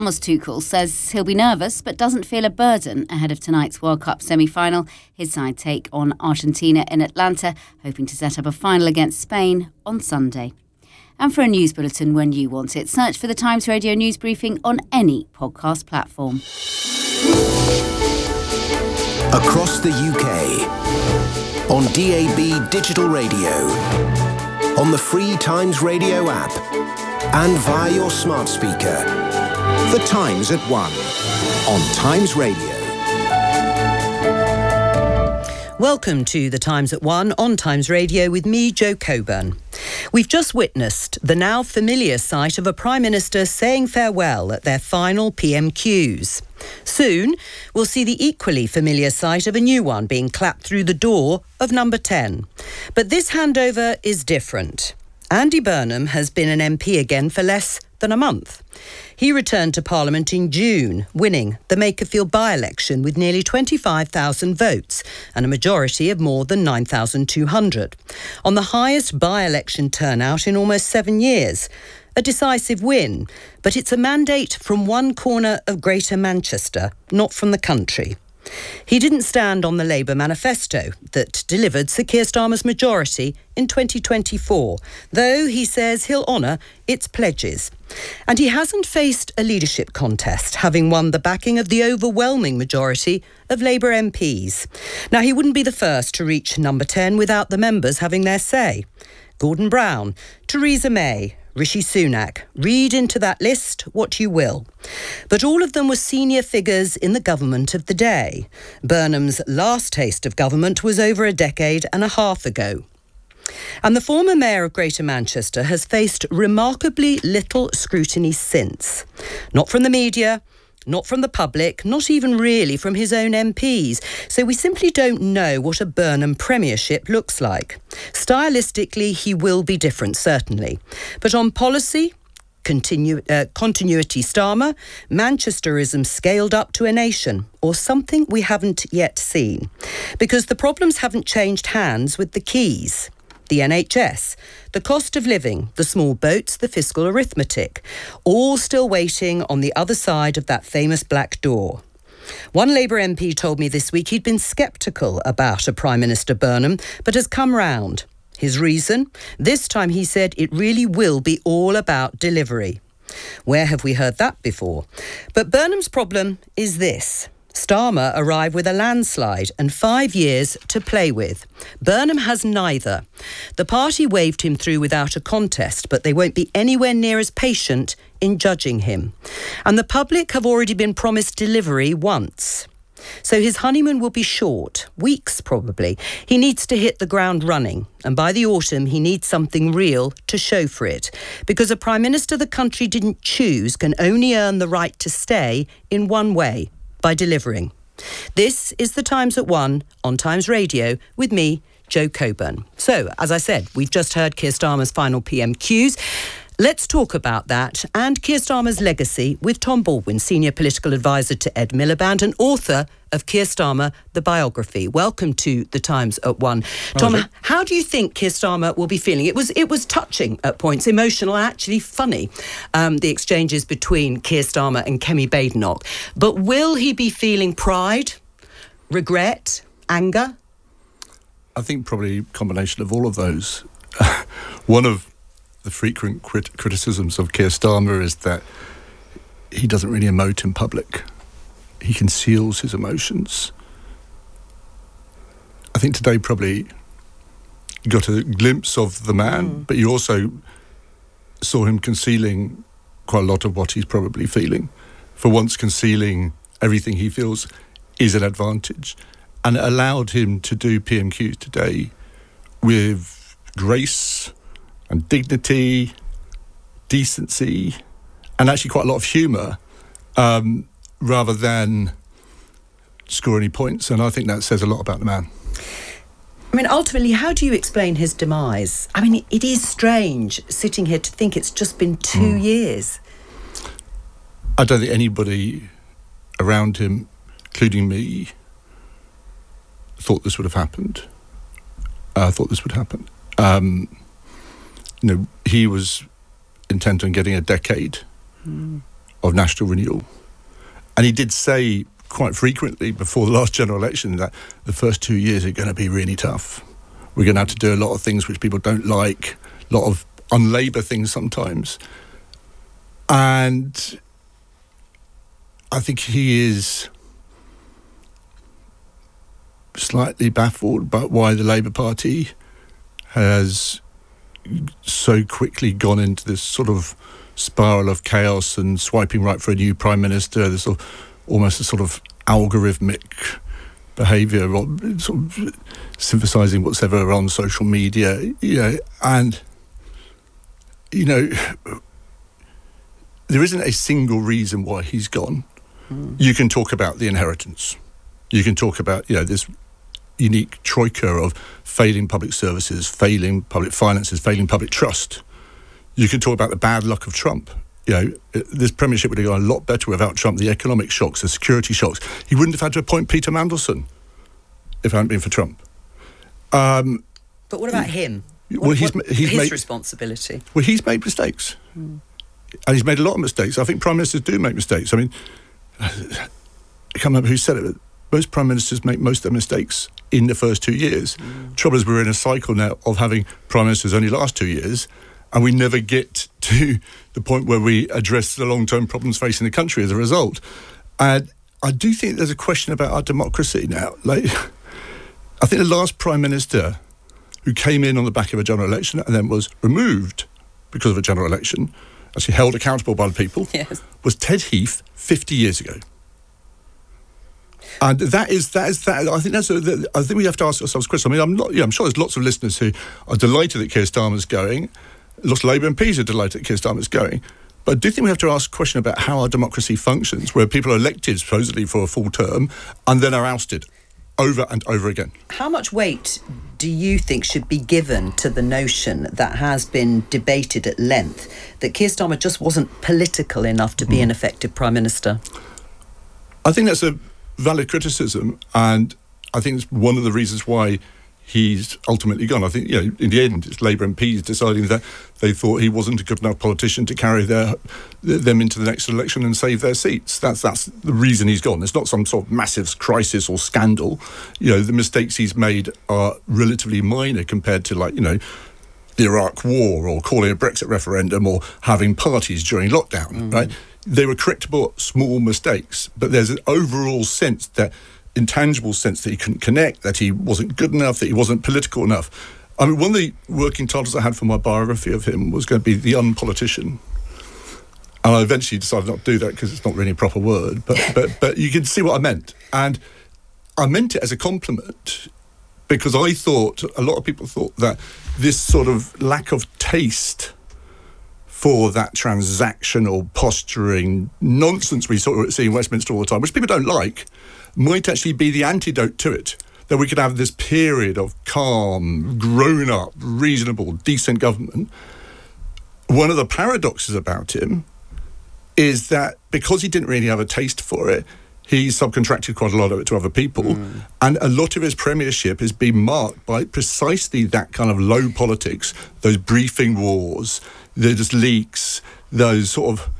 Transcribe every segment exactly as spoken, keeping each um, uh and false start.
Thomas Tuchel says he'll be nervous but doesn't feel a burden ahead of tonight's World Cup semi-final. His side take on Argentina in Atlanta, hoping to set up a final against Spain on Sunday. And for a news bulletin when you want it, search for the Times Radio News Briefing on any podcast platform. Across the U K, on D A B digital radio, on the free Times Radio app, and via your smart speaker. The Times at One, on Times Radio. Welcome to The Times at One on Times Radio with me, Jo Coburn. We've just witnessed the now familiar sight of a Prime Minister saying farewell at their final P M Qs. Soon, we'll see the equally familiar sight of a new one being clapped through the door of number ten. But this handover is different. Andy Burnham has been an M P again for less than a month. He returned to Parliament in June, winning the Makerfield by-election with nearly twenty-five thousand votes and a majority of more than nine thousand two hundred. On the highest by-election turnout in almost seven years. A decisive win, but it's a mandate from one corner of Greater Manchester, not from the country. He didn't stand on the Labour manifesto that delivered Sir Keir Starmer's majority in twenty twenty-four, though he says he'll honour its pledges. And he hasn't faced a leadership contest, having won the backing of the overwhelming majority of Labour M Ps. Now, he wouldn't be the first to reach number ten without the members having their say. Gordon Brown, Theresa May, Rishi Sunak, read into that list what you will. But all of them were senior figures in the government of the day. Burnham's last taste of government was over a decade and a half ago. And the former mayor of Greater Manchester has faced remarkably little scrutiny since. Not from the media, not from the public, not even really from his own M Ps. So we simply don't know what a Burnham premiership looks like. Stylistically, he will be different, certainly. But on policy, continu- uh, continuity Starmer, Manchesterism scaled up to a nation, or something we haven't yet seen. Because the problems haven't changed hands with the keys. The N H S, the cost of living, the small boats, the fiscal arithmetic, all still waiting on the other side of that famous black door. One Labour M P told me this week he'd been sceptical about a Prime Minister Burnham, but has come round. His reason? This time he said it really will be all about delivery. Where have we heard that before? But Burnham's problem is this. Starmer arrived with a landslide and five years to play with. Burnham has neither. The party waved him through without a contest, but they won't be anywhere near as patient in judging him. And the public have already been promised delivery once. So his honeymoon will be short, weeks probably. He needs to hit the ground running, and by the autumn he needs something real to show for it, because a Prime Minister the country didn't choose can only earn the right to stay in one way, by delivering. This is The Times at One on Times Radio with me, Jo Coburn. So, as I said, we've just heard Keir Starmer's final P M Qs. Let's talk about that and Keir Starmer's legacy with Tom Baldwin, Senior Political Advisor to Ed Miliband and author of Keir Starmer, the biography. Welcome to The Times at One. Tom, oh, how do you think Keir Starmer will be feeling? It was it was touching at points, emotional and actually funny, um, the exchanges between Keir Starmer and Kemi Badenoch. But will he be feeling pride, regret, anger? I think probably a combination of all of those. One of the frequent crit- criticisms of Keir Starmer is that he doesn't really emote in public. He conceals his emotions. I think today probably you got a glimpse of the man, mm. but you also saw him concealing quite a lot of what he's probably feeling. For once, concealing everything he feels is an advantage. And it allowed him to do P M Qs today with grace and dignity, decency, and actually quite a lot of humour, um, rather than score any points. And I think that says a lot about the man. I mean, ultimately, how do you explain his demise? I mean, it is strange sitting here to think it's just been two mm. years. I don't think anybody around him, including me, thought this would have happened. I uh, thought this would happen. Um, you know, he was intent on getting a decade mm. of national renewal. And he did say quite frequently before the last general election that the first two years are going to be really tough. We're going to have to do a lot of things which people don't like, a lot of un-Labour things sometimes. And I think he is slightly baffled by why the Labour Party has so quickly gone into this sort of spiral of chaos and swiping right for a new Prime Minister, this sort of, almost a sort of algorithmic behaviour, sort of synthesising what's ever on social media, you know, and, you know, there isn't a single reason why he's gone. Mm. You can talk about the inheritance. You can talk about, you know, this unique troika of failing public services, failing public finances, failing public trust. You can talk about the bad luck of Trump. You know, this premiership would have gone a lot better without Trump. The economic shocks, the security shocks. He wouldn't have had to appoint Peter Mandelson if it hadn't been for Trump. Um, but what about him? Well, what, he's, what, he's his made, responsibility? Well, he's made mistakes. Mm. And he's made a lot of mistakes. I think prime ministers do make mistakes. I mean, I can't remember who said it, but most prime ministers make most of their mistakes in the first two years. Mm. Trouble is, we're in a cycle now of having prime ministers only last two years, and we never get to the point where we address the long-term problems facing the country as a result. And I do think there's a question about our democracy now. Like, I think the last prime minister who came in on the back of a general election and then was removed because of a general election, actually held accountable by the people, yes, was Ted Heath fifty years ago. And that is that is that. I think that's. A, that, I think we have to ask ourselves, Chris. I mean, I'm not. Yeah, I'm sure there's lots of listeners who are delighted that Keir Starmer's going. Lots of Labour M Ps are delighted that Keir Starmer's going. But I do think we have to ask a question about how our democracy functions, where people are elected supposedly for a full term and then are ousted over and over again. How much weight do you think should be given to the notion that has been debated at length that Keir Starmer just wasn't political enough to be mm. an effective Prime Minister? I think that's a valid criticism, and I think it's one of the reasons why he's ultimately gone. I think, you know, in the end, it's Labour M Ps deciding that they thought he wasn't a good enough politician to carry their them into the next election and save their seats. That's that's the reason he's gone. It's not some sort of massive crisis or scandal. You know, the mistakes he's made are relatively minor compared to, like, you know, the Iraq War or calling a Brexit referendum or having parties during lockdown, mm. right? They were correctable small mistakes, but there's an overall sense that intangible sense that he couldn't connect, that he wasn't good enough, that he wasn't political enough. I mean, one of the working titles I had for my biography of him was going to be The Unpolitician. And I eventually decided not to do that because it's not really a proper word, but, but, but you can see what I meant. And I meant it as a compliment because I thought, a lot of people thought that this sort of lack of taste for that transactional, posturing nonsense we sort of see in Westminster all the time, which people don't like, might actually be the antidote to it. That we could have this period of calm, grown-up, reasonable, decent government. One of the paradoxes about him is that because he didn't really have a taste for it, he subcontracted quite a lot of it to other people, mm. and a lot of his premiership has been marked by precisely that kind of low politics, those briefing wars, those leaks, those sort of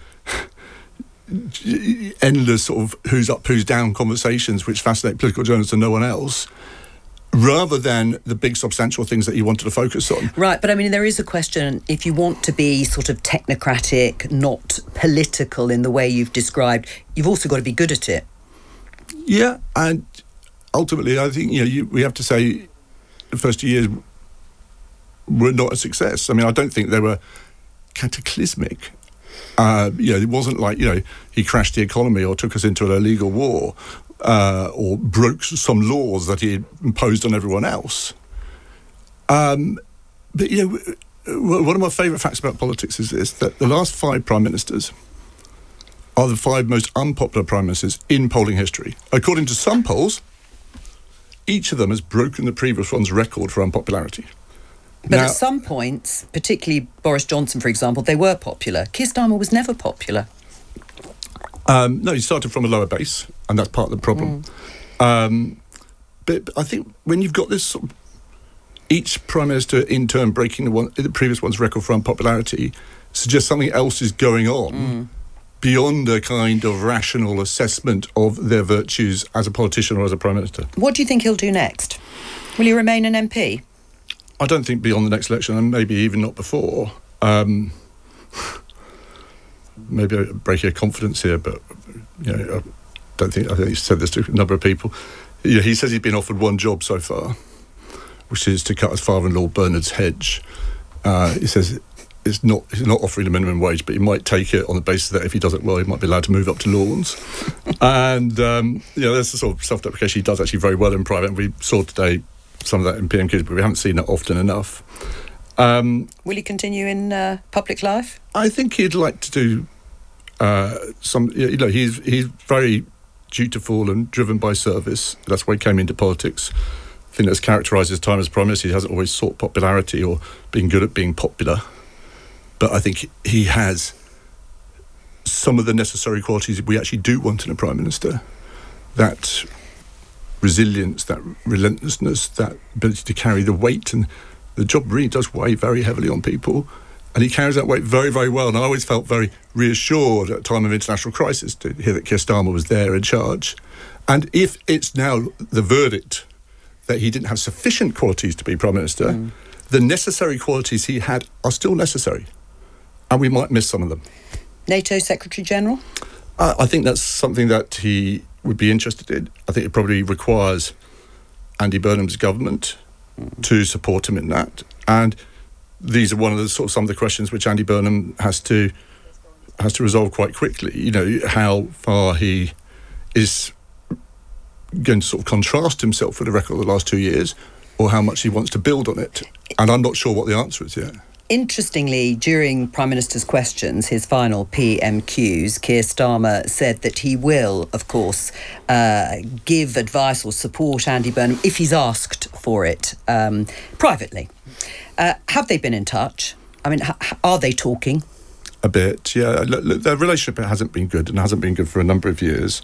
endless sort of who's up, who's down conversations which fascinate political journalists and no one else, rather than the big substantial things that you wanted to focus on. Right, but I mean, there is a question, if you want to be sort of technocratic, not political in the way you've described, you've also got to be good at it. Yeah, and ultimately, I think, you know, you, we have to say the first two years were not a success. I mean, I don't think they were cataclysmic. Uh, you know, it wasn't like, you know, he crashed the economy or took us into an illegal war uh, or broke some laws that he had imposed on everyone else. Um, but, you know, one of my favourite facts about politics is this, that the last five prime ministers are the five most unpopular prime ministers in polling history. According to some polls, each of them has broken the previous one's record for unpopularity. But now, at some points, particularly Boris Johnson, for example, they were popular. Keir Starmer was never popular. Um, no, he started from a lower base, and that's part of the problem. Mm. Um, but, but I think when you've got this sort of, each prime minister in turn breaking the, one, the previous one's record for unpopularity suggests something else is going on. Mm. beyond a kind of rational assessment of their virtues as a politician or as a Prime Minister. What do you think he'll do next? Will he remain an M P? I don't think beyond the next election, and maybe even not before. Um, maybe I'm breaking a confidence here, but you know, I don't think I think he's said this to a number of people. You know, he says he's been offered one job so far, which is to cut his father-in-law Bernard's hedge. Uh, he says it's not he's not offering a minimum wage, but he might take it on the basis that if he does it well, he might be allowed to move up to Lawns. And um, you know, that's the sort of self-deprecation he does actually very well in private. And we saw today some of that in P M Qs, but we haven't seen it often enough. Um, Will he continue in uh, public life? I think he'd like to do uh, some. You know, he's he's very dutiful and driven by service. That's why he came into politics. I think that's characterised his time as Prime Minister. He hasn't always sought popularity or been good at being popular, but I think he has some of the necessary qualities we actually do want in a Prime Minister. That resilience, that relentlessness, that ability to carry the weight, and the job really does weigh very heavily on people, and he carries that weight very, very well. And I always felt very reassured at a time of international crisis to hear that Keir Starmer was there in charge. And if it's now the verdict that he didn't have sufficient qualities to be Prime Minister, mm. the necessary qualities he had are still necessary, and we might miss some of them. NATO Secretary General? Uh, I think that's something that he would be interested in. I think it probably requires Andy Burnham's government mm. to support him in that. And these are one of the sort of some of the questions which Andy Burnham has to has to resolve quite quickly. You know, how far he is going to sort of contrast himself with the record of the last two years, or how much he wants to build on it. And I'm not sure what the answer is yet. Interestingly, during Prime Minister's questions, his final P M Qs, Keir Starmer said that he will, of course, uh, give advice or support Andy Burnham if he's asked for it um, privately. Uh, have they been in touch? I mean, h- are they talking? A bit, yeah. Look, look, their relationship hasn't been good and hasn't been good for a number of years.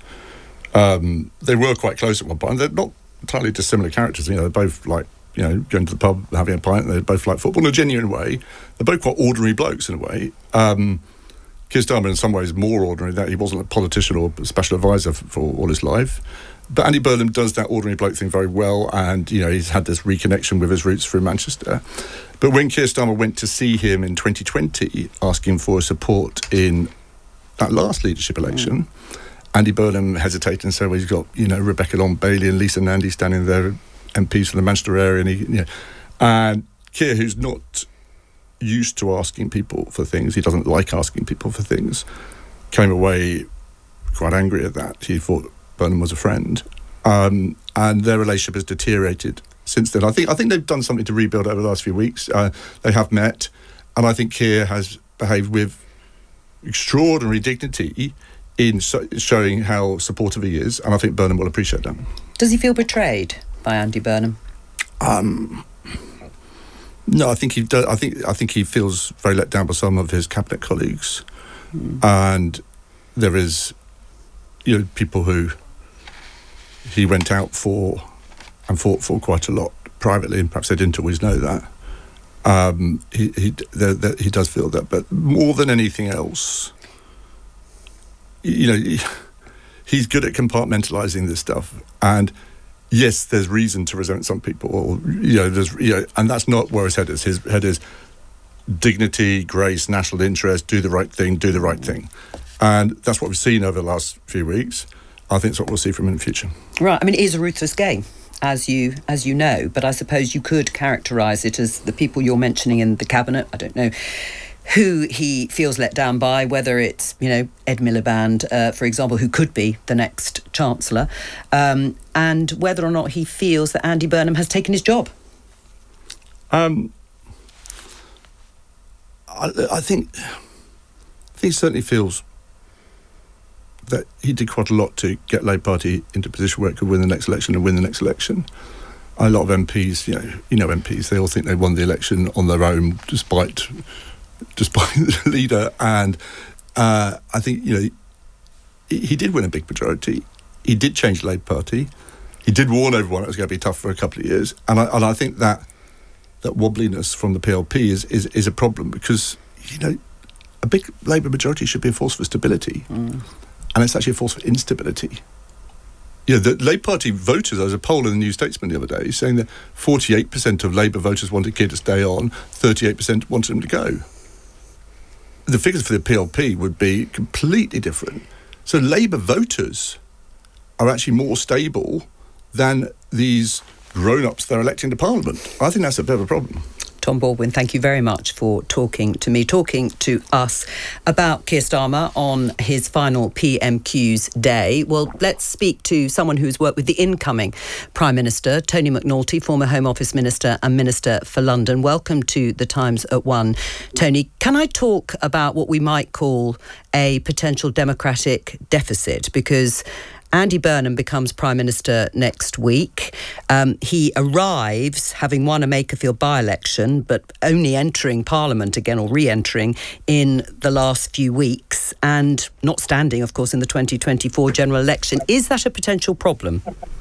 Um, they were quite close at one point. They're not entirely dissimilar characters. You know, they're both like, you know, going to the pub, having a pint. They both like football in a genuine way. They're both quite ordinary blokes in a way. Um, Keir Starmer in some ways more ordinary, that he wasn't a politician or a special advisor for, for all his life. But Andy Burnham does that ordinary bloke thing very well, and, you know, he's had this reconnection with his roots through Manchester. But when Keir Starmer went to see him in twenty twenty, asking for support in that last leadership election, mm. Andy Burnham hesitated and said, well, he's got, you know, Rebecca Long Bailey and Lisa Nandy standing there, M Ps from the Manchester area, and he, you know, and Keir, who's not used to asking people for things, he doesn't like asking people for things, came away quite angry at that. He thought Burnham was a friend, um, and their relationship has deteriorated since then. I think I think they've done something to rebuild over the last few weeks. Uh, they have met, and I think Keir has behaved with extraordinary dignity in so, showing how supportive he is, and I think Burnham will appreciate that. Does he feel betrayed by Andy Burnham? Um, no, I think he does. I think I think he feels very let down by some of his cabinet colleagues, mm. and there is, you know, people who he went out for and fought for quite a lot privately, and perhaps they didn't always know that. Um, he he the, the, he does feel that, but more than anything else, you know, he, he's good at compartmentalising this stuff, and yes, there's reason to resent some people, or, you know, there's, you know, and that's not where his head is. His head is dignity, grace, national interest, do the right thing, do the right thing, and that's what we've seen over the last few weeks. I think it's what we'll see from him in the future. Right. I mean, it is a ruthless game, as you as you know, but I suppose you could characterise it as the people you're mentioning in the cabinet. I don't know who he feels let down by, whether it's, you know, Ed Miliband, uh, for example, who could be the next Chancellor, um, and whether or not he feels that Andy Burnham has taken his job. Um, I, I think I think he certainly feels that he did quite a lot to get Labour Party into a position where it could win the next election and win the next election. A lot of M Ps, you know, you know, M Ps, they all think they won the election on their own, despite despite the leader. And uh, I think, you know, he, he did win a big majority. He did change the Labour Party. He did warn everyone it was going to be tough for a couple of years. And I, and I think that that wobbliness from the P L P is, is, is a problem, because, you know, a big Labour majority should be a force for stability, mm. and it's actually a force for instability. Yeah, the Labour Party voters, there was a poll in the New Statesman the other day saying that forty-eight percent of Labour voters wanted Keir to stay on, thirty-eight percent wanted him to go. The figures for the P L P would be completely different. So Labour voters are actually more stable than these grown-ups they're electing to Parliament. I think that's a bit of a problem. Tom Baldwin, thank you very much for talking to me, talking to us about Keir Starmer on his final P M Q's day. Well, let's speak to someone who's worked with the incoming Prime Minister, Tony McNulty, former Home Office Minister and Minister for London. Welcome to The Times at One. Tony, can I talk about what we might call a potential democratic deficit? Because Andy Burnham becomes Prime Minister next week. Um, he arrives having won a Makerfield by-election, but only entering Parliament again, or re-entering, in the last few weeks, and not standing, of course, in the twenty twenty-four general election. Is that a potential problem?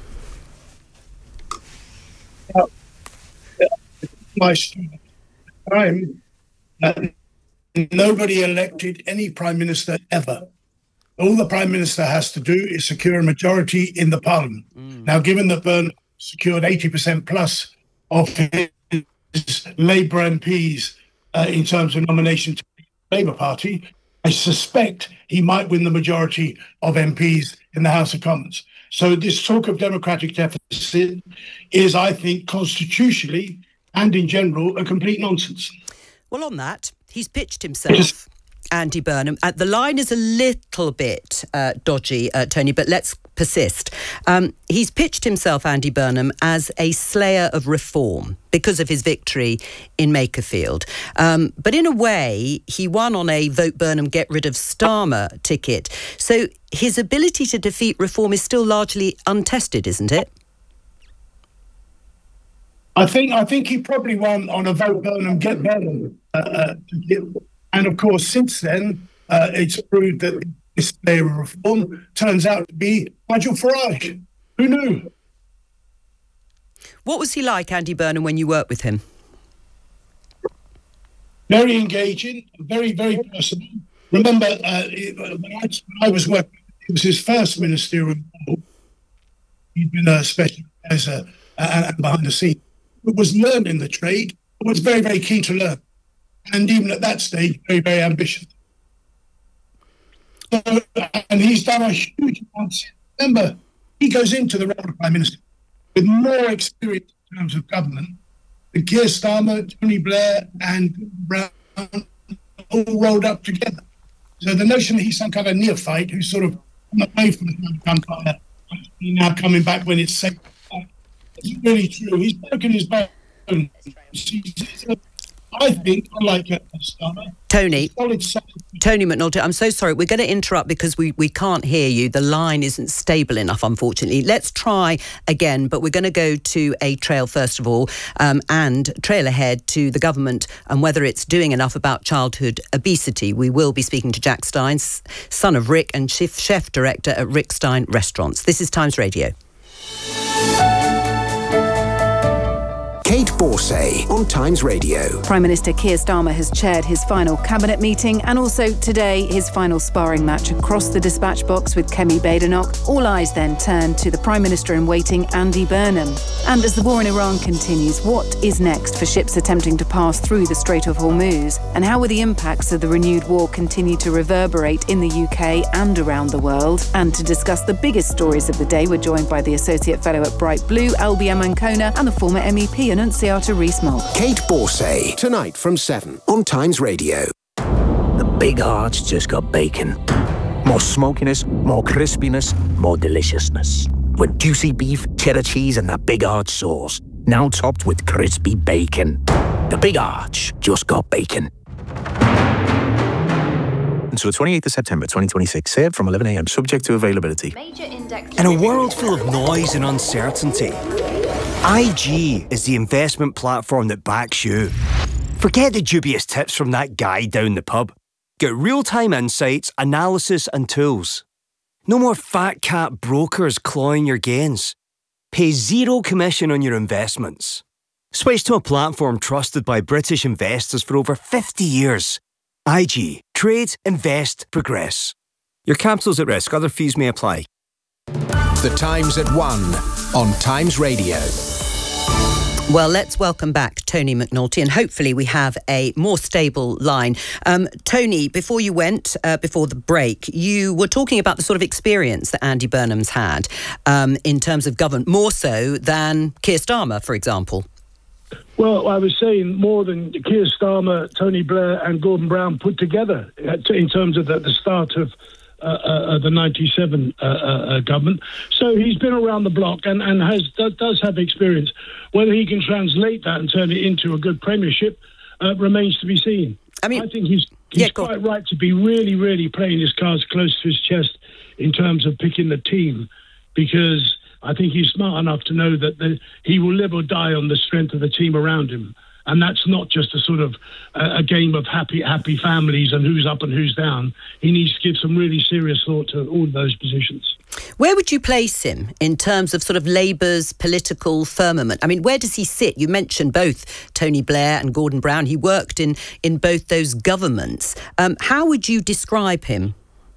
Well, my time, uh, nobody elected any Prime Minister ever. All the Prime Minister has to do is secure a majority in the Parliament. Mm. Now, given that Byrne secured eighty percent plus of his Labour M Ps uh, in terms of nomination to the Labour Party, I suspect he might win the majority of M Ps in the House of Commons. So this talk of democratic deficit is, I think, constitutionally and in general, a complete nonsense. Well, on that, he's pitched himself, Andy Burnham. Uh, the line is a little bit uh, dodgy, uh, Tony, but let's persist. Um, he's pitched himself, Andy Burnham, as a slayer of reform because of his victory in Makerfield. Um, but in a way, he won on a Vote Burnham, Get Rid of Starmer ticket. So his ability to defeat reform is still largely untested, isn't it? I think I think he probably won on a Vote Burnham, Get Burnham uh, ticket. And of course, since then, uh, it's proved that this layer of reform turns out to be Nigel Farage. Who knew? What was he like, Andy Burnham, when you worked with him? Very engaging, very, very personal. Remember, uh, it, when, I, when I was working, it was his first ministerial role. He'd been a special advisor uh, and behind the scenes. It was learning the trade. It was very, very keen to learn. And even at that stage, very, very ambitious. So, and he's done a huge amount. Remember, he goes into the role of Prime Minister with more experience in terms of government than Keir Starmer, Tony Blair and Brown all rolled up together. So the notion that he's some kind of neophyte who's sort of come away from the gunfire, now coming back when it's safe, isn't really true. He's broken his bone. I think I like it. Tony, Tony McNulty, I'm so sorry. We're going to interrupt because we, we can't hear you. The line isn't stable enough, unfortunately. Let's try again, but we're going to go to a trail first of all um, and trail ahead to the government and whether it's doing enough about childhood obesity. We will be speaking to Jack Stein, son of Rick and chef, chef director at Rick Stein Restaurants. This is Times Radio. Kate Borsay on Times Radio. Prime Minister Keir Starmer has chaired his final cabinet meeting and also today his final sparring match across the dispatch box with Kemi Badenoch. All eyes then turn to the Prime Minister in waiting, Andy Burnham. And as the war in Iran continues, what is next for ships attempting to pass through the Strait of Hormuz? And how will the impacts of the renewed war continue to reverberate in the U K and around the world? And to discuss the biggest stories of the day, we're joined by the Associate Fellow at Bright Blue, Albion Ancona, and the former M E P Annunziata Rees-Mogg. Kate Borsay, tonight from seven on Times Radio. The Big Arch just got bacon. More smokiness, more crispiness, more deliciousness. With juicy beef, cheddar cheese and that Big Arch sauce. Now topped with crispy bacon. The Big Arch just got bacon. Until the twenty-eighth of September twenty twenty-six, served from eleven a m, subject to availability. In a world full of noise and uncertainty, I G is the investment platform that backs you. Forget the dubious tips from that guy down the pub. Get real-time insights, analysis and tools. No more fat cat brokers clawing your gains. Pay zero commission on your investments. Switch to a platform trusted by British investors for over fifty years. I G. Trade, invest, progress. Your capital's at risk. Other fees may apply. The Times at one on Times Radio. Well, let's welcome back Tony McNulty, and hopefully we have a more stable line. Um, Tony, before you went, uh, before the break, you were talking about the sort of experience that Andy Burnham's had um, in terms of government, more so than Keir Starmer, for example. Well, I was saying more than Keir Starmer, Tony Blair and Gordon Brown put together in terms of the, the start of uh, uh, the ninety-seven uh, uh, government. So he's been around the block and, and has does have experience. Whether he can translate that and turn it into a good premiership uh, remains to be seen. I mean, I think he's, he's yeah, quite right to be really, really playing his cards close to his chest in terms of picking the team, because I think he's smart enough to know that the, he will live or die on the strength of the team around him. And that's not just a sort of uh, a game of happy happy families and who's up and who's down. He needs to give some really serious thought to all of those positions. Where would you place him in terms of sort of Labour's political firmament? I mean, where does he sit? You mentioned both Tony Blair and Gordon Brown. He worked in, in both those governments. Um, how would you describe him?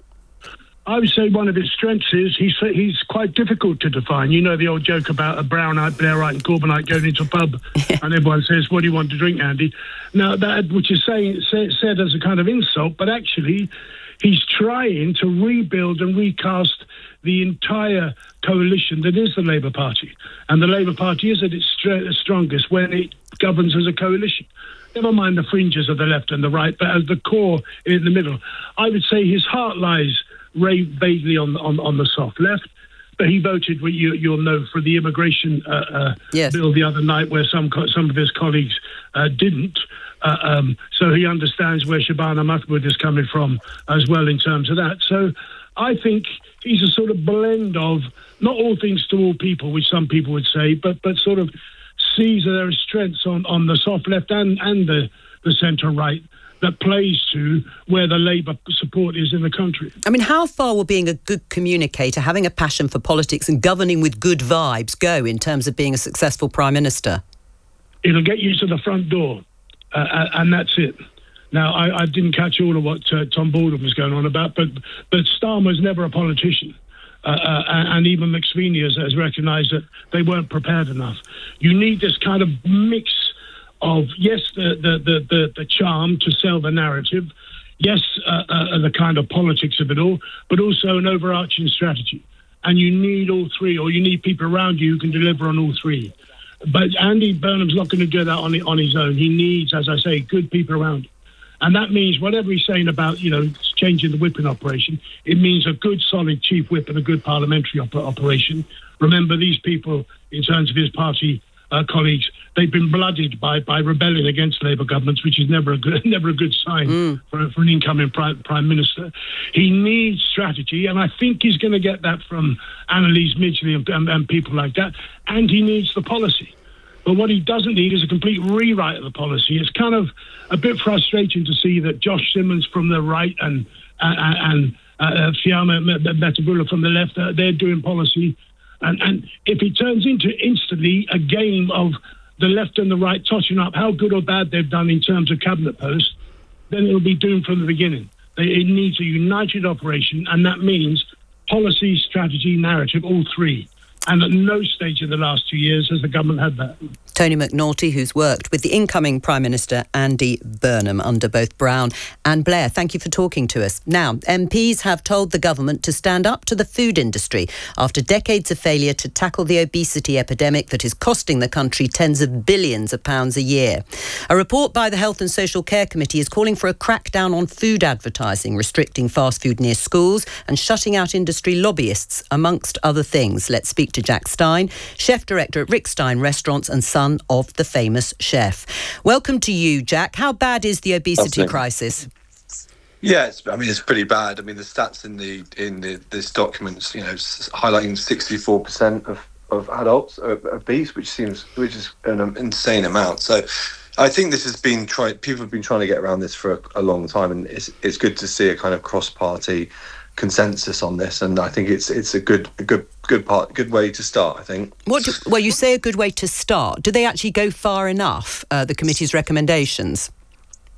I would say one of his strengths is he's he's quite difficult to define. You know the old joke about a Brownite, Blairite and Corbynite going into a pub and everyone says, what do you want to drink, Andy? Now, that which is saying, say, said as a kind of insult, but actually he's trying to rebuild and recast the entire coalition that is the Labour Party. And the Labour Party is at its st- strongest when it governs as a coalition. Never mind the fringes of the left and the right, but as the core in the middle. I would say his heart lies vaguely on, on on the soft left, but he voted, what you, you'll know, for the immigration uh, uh, yes. bill the other night, where some co- some of his colleagues uh, didn't. Uh, um, so he understands where Shabana Mahmood is coming from as well in terms of that. So I think he's a sort of blend of not all things to all people, which some people would say, but but sort of sees that there are strengths on, on the soft left and, and the, the centre right that plays to where the Labour support is in the country. I mean, how far will being a good communicator, having a passion for politics and governing with good vibes go in terms of being a successful Prime Minister? It'll get you to the front door, uh, and that's it. Now, I, I didn't catch all of what uh, Tom Baldwin was going on about, but, but Starmer's never a politician. Uh, uh, and even McSweeney has, has recognised that they weren't prepared enough. You need this kind of mix of, yes, the, the, the, the, the charm to sell the narrative, yes, uh, uh, the kind of politics of it all, but also an overarching strategy. And you need all three, or you need people around you who can deliver on all three. But Andy Burnham's not going to do that on, on his own. He needs, as I say, good people around him. And that means whatever he's saying about, you know, changing the whipping operation, it means a good, solid chief whip and a good parliamentary op- operation. Remember, these people, in terms of his party uh, colleagues, they've been blooded by, by rebelling against Labour governments, which is never a good, never a good sign mm. for, for an incoming prime, prime minister. He needs strategy, and I think he's going to get that from Annalise Midgley and, and, and people like that. And he needs the policy. But what he doesn't need is a complete rewrite of the policy. It's kind of a bit frustrating to see that Josh Simmons from the right and uh, and uh, Fiamma Metabulla from the left, uh, they're doing policy. And, and if it turns into instantly a game of the left and the right touching up how good or bad they've done in terms of cabinet posts, then it'll be doomed from the beginning. It needs a united operation, and that means policy, strategy, narrative, all three. And at no stage in the last two years has the government had that. Tony McNulty, who's worked with the incoming Prime Minister Andy Burnham under both Brown and Blair. Thank you for talking to us. Now, M Ps have told the government to stand up to the food industry after decades of failure to tackle the obesity epidemic that is costing the country tens of billions of pounds a year. A report by the Health and Social Care Committee is calling for a crackdown on food advertising, restricting fast food near schools and shutting out industry lobbyists, amongst other things. Let's speak to Jack Stein, Chef Director at Rick Stein Restaurants and son of the famous chef. Welcome to you, Jack. How bad is the obesity crisis? Yeah, it's, I mean, it's pretty bad. I mean, the stats in the in the, this document, you know, highlighting sixty-four percent of, of adults are obese, which seems which is an insane amount. So I think this has been try. People have been trying to get around this for a, a long time, and it's it's good to see a kind of cross-party consensus on this, and I think it's it's a good a good good part good way to start. I think. What do, well, you say a good way to start. Do they actually go far enough? Uh, the committee's recommendations.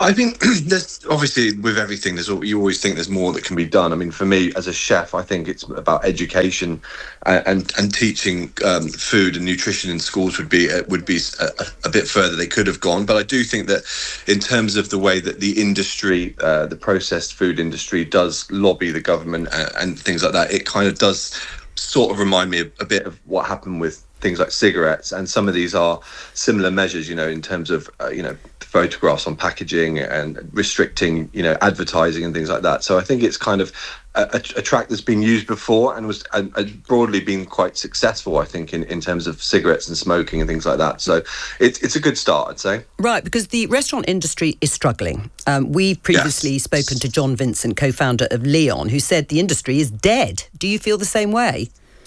I think there's obviously with everything, there's you always think there's more that can be done. I mean, for me as a chef, I think it's about education and and, and teaching um, food and nutrition in schools would be uh, would be a, a bit further they could have gone. But I do think that in terms of the way that the industry, uh, the processed food industry, does lobby the government and, and things like that, it kind of does sort of remind me a, a bit of what happened with things like cigarettes, and some of these are similar measures, you know, in terms of uh, you know photographs on packaging and restricting, you know, advertising and things like that. So I think it's kind of a, a, a track that's been used before and was uh, uh, broadly been quite successful, I think, in, in terms of cigarettes and smoking and things like that. So it's it's a good start, I'd say. Right, because the restaurant industry is struggling. Um, we've previously yes. spoken to John Vincent, co-founder of Leon, who said the industry is dead. Do you feel the same way?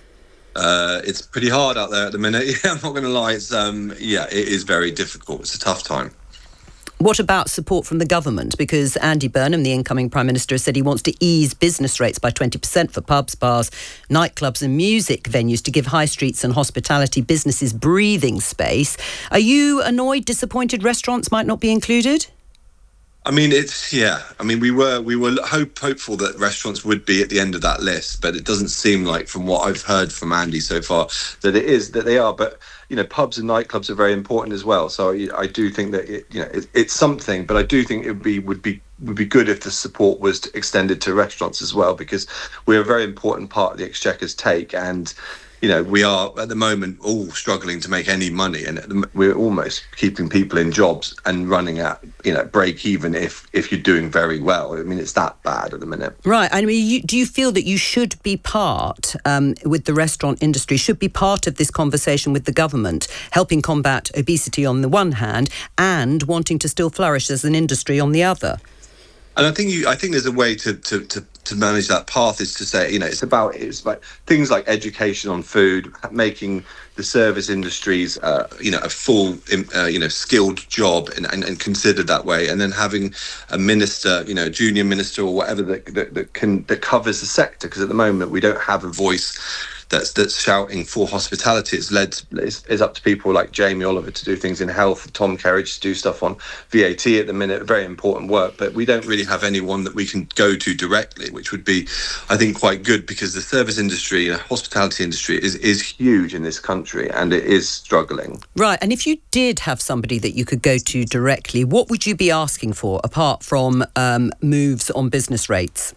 Uh, it's pretty hard out there at the minute. Yeah, I'm not going to lie. It's um, yeah, it is very difficult. It's a tough time. What about support from the government? Because Andy Burnham, the incoming Prime Minister, has said he wants to ease business rates by twenty percent for pubs, bars, nightclubs and music venues to give high streets and hospitality businesses breathing space. Are you annoyed, disappointed restaurants might not be included? I mean, it's yeah. I mean, we were we were hope, hopeful that restaurants would be at the end of that list, but it doesn't seem like, from what I've heard from Andy so far, that it is that they are. But you know, pubs and nightclubs are very important as well. So I, I do think that it, you know it, it's something, but I do think it would be would be would be good if the support was extended to restaurants as well, because we're a very important part of the Exchequer's take, and you know, we are at the moment all struggling to make any money, and we're almost keeping people in jobs and running at, you know, break even if if you're doing very well. I mean, it's that bad at the minute. Right. I mean, you, do you feel that you should be part, um, with the restaurant industry, should be part of this conversation with the government, helping combat obesity on the one hand and wanting to still flourish as an industry on the other? And I think you, I think there's a way to, to, to, to manage that path, is to say, you know, it's about it's about things like education on food, making the service industries, uh, you know, a full, uh, you know, skilled job and, and, and considered that way, and then having a minister, you know, junior minister or whatever that that, that can that covers the sector, because at the moment we don't have a voice that's that's shouting for hospitality. It's led it's, it's up to people like Jamie Oliver to do things in health, Tom Kerridge to do stuff on V A T at the minute, very important work, but we don't really have anyone that we can go to directly, which would be, I think, quite good, because the service industry, the hospitality industry is is huge in this country and it is struggling. Right, and if you did have somebody that you could go to directly, what would you be asking for apart from um, moves on business rates?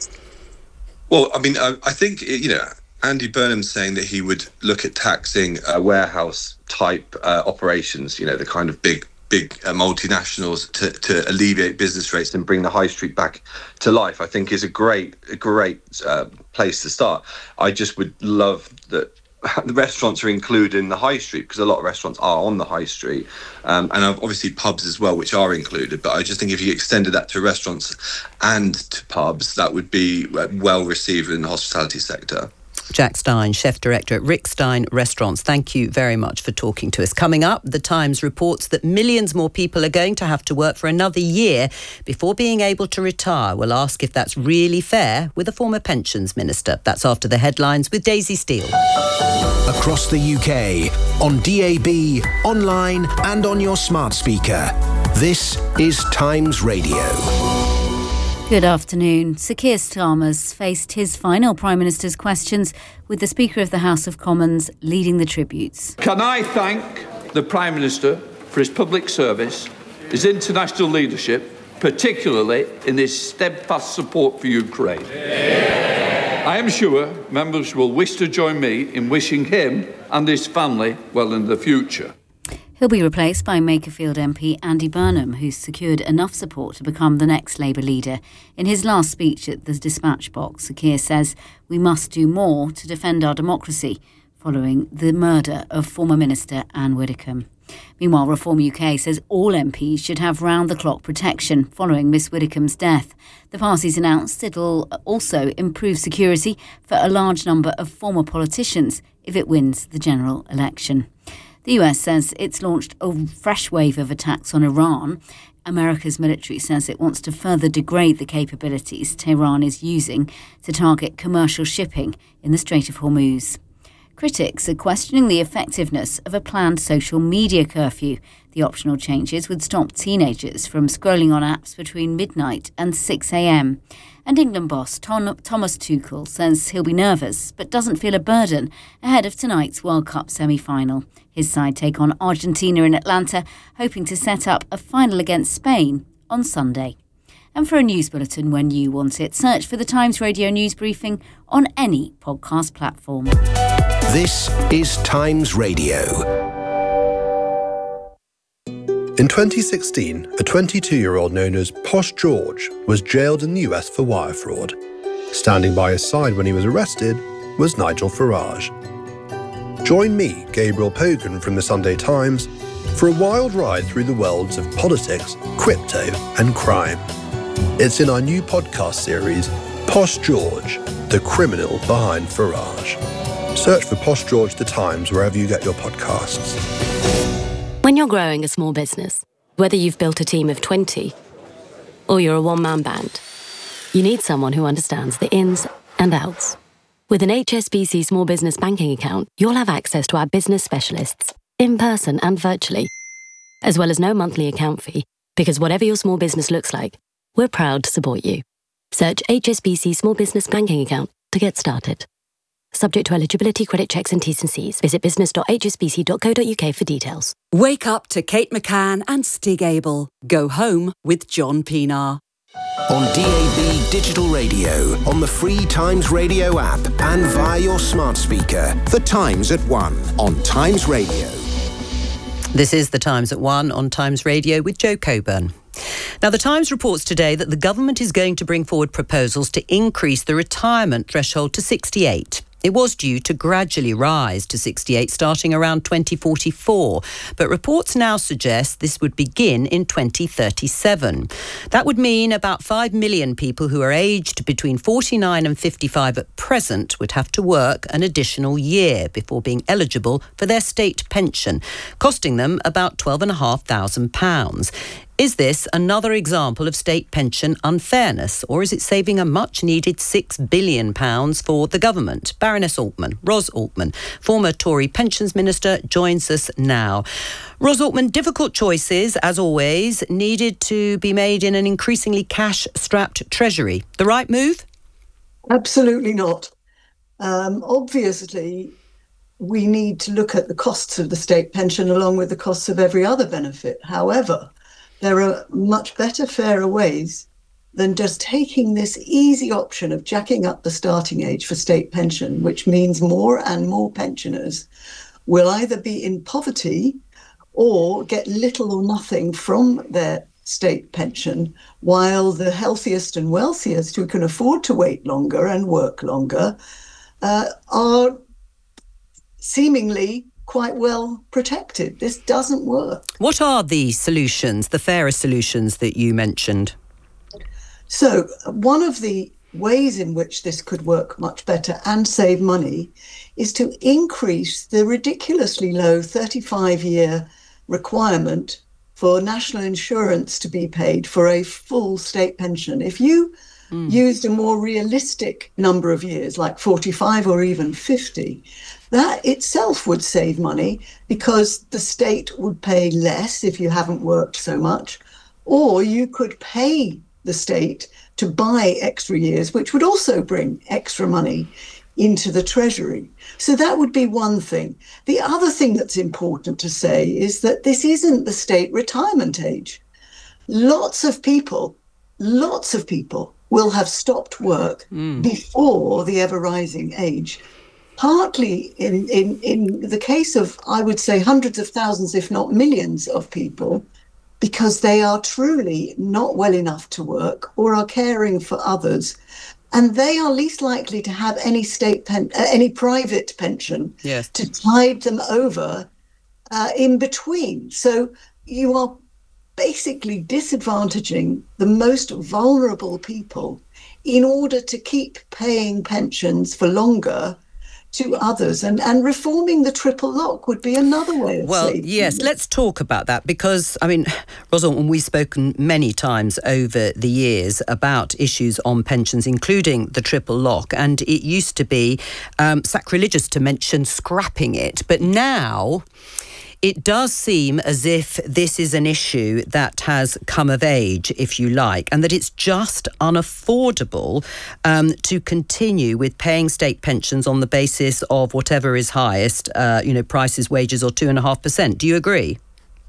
Well, I mean, I, I think, you know, Andy Burnham's saying that he would look at taxing uh, warehouse type uh, operations, you know, the kind of big, big uh, multinationals, to, to alleviate business rates and bring the high street back to life, I think is a great, a great uh, place to start. I just would love that the restaurants are included in the high street, because a lot of restaurants are on the high street, um, and obviously pubs as well, which are included. But I just think if you extended that to restaurants and to pubs, that would be well received in the hospitality sector. Jack Stein, Chef Director at Rick Stein Restaurants, thank you very much for talking to us. Coming up, The Times reports that millions more people are going to have to work for another year before being able to retire. We'll ask if that's really fair with a former pensions minister. That's after the headlines with Daisy Steele. Across the U K, on D A B, online and on your smart speaker. This is Times Radio. Good afternoon. Sir Keir Starmer's faced his final Prime Minister's questions, with the Speaker of the House of Commons leading the tributes. Can I thank the Prime Minister for his public service, his international leadership, particularly in his steadfast support for Ukraine. Yeah. I am sure members will wish to join me in wishing him and his family well in the future. He'll be replaced by Makerfield M P Andy Burnham, who's secured enough support to become the next Labour leader. In his last speech at the Dispatch Box, Sir Keir says we must do more to defend our democracy following the murder of former Minister Anne Widdecombe. Meanwhile, Reform U K says all M Ps should have round-the-clock protection following Miss Widdecombe's death. The party's announced it'll also improve security for a large number of former politicians if it wins the general election. The U S says it's launched a fresh wave of attacks on Iran. America's military says it wants to further degrade the capabilities Tehran is using to target commercial shipping in the Strait of Hormuz. Critics are questioning the effectiveness of a planned social media curfew. The optional changes would stop teenagers from scrolling on apps between midnight and six a.m. And England boss Tom, Thomas Tuchel says he'll be nervous but doesn't feel a burden ahead of tonight's World Cup semi-final. His side take on Argentina in Atlanta, hoping to set up a final against Spain on Sunday. And for a news bulletin when you want it, search for the Times Radio News Briefing on any podcast platform. This is Times Radio. In twenty sixteen, a twenty-two-year-old known as Posh George was jailed in the U S for wire fraud. Standing by his side when he was arrested was Nigel Farage. Join me, Gabriel Pogan from the Sunday Times, for a wild ride through the worlds of politics, crypto and crime. It's in our new podcast series, Posh George, the criminal behind Farage. Search for Posh George The Times wherever you get your podcasts. When you're growing a small business, whether you've built a team of twenty or you're a one-man band, you need someone who understands the ins and outs. With an H S B C Small Business Banking account, you'll have access to our business specialists, in person and virtually, as well as no monthly account fee, because whatever your small business looks like, we're proud to support you. Search H S B C Small Business Banking account to get started. Subject to eligibility, credit checks and T's and C's. Visit business dot h s b c dot co dot u k for details. Wake up to Kate McCann and Stig Abel. Go home with John Pienaar. On D A B Digital Radio, on the free Times Radio app and via your smart speaker. The Times at one on Times Radio. This is The Times at one on Times Radio with Joe Coburn. Now, The Times reports today that the government is going to bring forward proposals to increase the retirement threshold to sixty-eight. It was due to gradually rise to sixty-eight starting around twenty forty-four, but reports now suggest this would begin in twenty thirty-seven. That would mean about five million people who are aged between forty-nine and fifty-five at present would have to work an additional year before being eligible for their state pension, costing them about twelve thousand five hundred pounds. Is this another example of state pension unfairness, or is it saving a much-needed six billion pounds for the government? Baroness Altman, Ros Altman, former Tory pensions minister, joins us now. Ros Altman, difficult choices, as always, needed to be made in an increasingly cash-strapped Treasury. The right move? Absolutely not. Um, obviously, we need to look at the costs of the state pension along with the costs of every other benefit. However, there are much better, fairer ways than just taking this easy option of jacking up the starting age for state pension, which means more and more pensioners will either be in poverty or get little or nothing from their state pension, while the healthiest and wealthiest who can afford to wait longer and work longer uh, are seemingly quite well protected. This doesn't work. What are the solutions, the fairer solutions that you mentioned? So one of the ways in which this could work much better and save money is to increase the ridiculously low thirty-five year requirement for national insurance to be paid for a full state pension. If you mm. used a more realistic number of years, like forty-five or even fifty, that itself would save money because the state would pay less if you haven't worked so much, or you could pay the state to buy extra years, which would also bring extra money into the Treasury. So that would be one thing. The other thing that's important to say is that this isn't the state retirement age. Lots of people, lots of people will have stopped work mm. before the ever-rising age. Partly in, in, in the case of, I would say, hundreds of thousands, if not millions of people, because they are truly not well enough to work or are caring for others. And they are least likely to have any state pen, uh, any private pension yes. to tide them over uh, in between. So you are basically disadvantaging the most vulnerable people in order to keep paying pensions for longer. to others, and, and reforming the triple lock would be another way of Well, saving yes, them. let's talk about that because, I mean, Rosalind, we've spoken many times over the years about issues on pensions, including the triple lock, and it used to be um, sacrilegious to mention scrapping it, but now it does seem as if this is an issue that has come of age, if you like, and that it's just unaffordable um, to continue with paying state pensions on the basis of whatever is highest, uh, you know, prices, wages, or two and a half percent. Do you agree?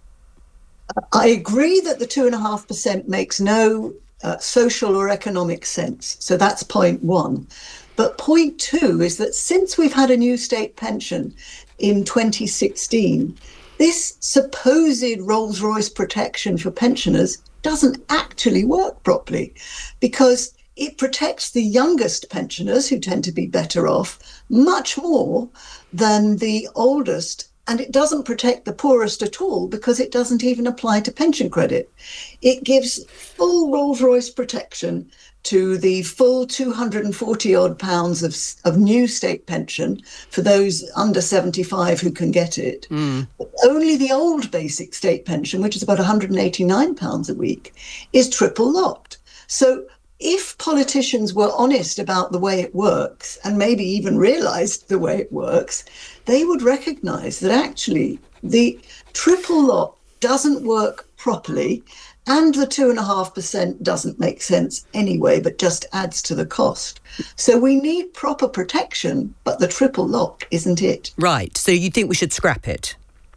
I agree that the two and a half percent makes no uh, social or economic sense. So that's point one. But point two is that since we've had a new state pension in twenty sixteen, this supposed Rolls-Royce protection for pensioners doesn't actually work properly because it protects the youngest pensioners, who tend to be better off, much more than the oldest. And it doesn't protect the poorest at all because it doesn't even apply to pension credit. It gives full Rolls-Royce protection to the full two hundred forty odd pounds of, of new state pension for those under seventy-five who can get it. Mm. Only the old basic state pension, which is about one hundred eighty-nine pounds a week, is triple locked. So if politicians were honest about the way it works and maybe even realised the way it works, they would recognise that actually the triple lock doesn't work properly. And the two and a half percent doesn't make sense anyway, but just adds to the cost. So we need proper protection, but the triple lock isn't it. Right. So you think we should scrap it?